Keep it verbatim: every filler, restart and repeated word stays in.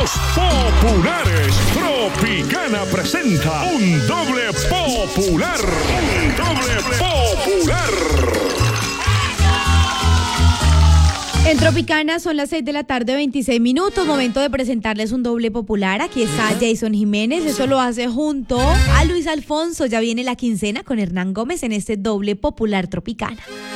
Populares. Tropicana presenta un doble popular. Un doble popular. En Tropicana son las seis de la tarde, veintiséis minutos. Momento de presentarles un doble popular. Aquí está Jason Jiménez. Eso lo hace junto a Luis Alfonso. Ya viene la quincena con Hernán Gómez en este doble popular Tropicana.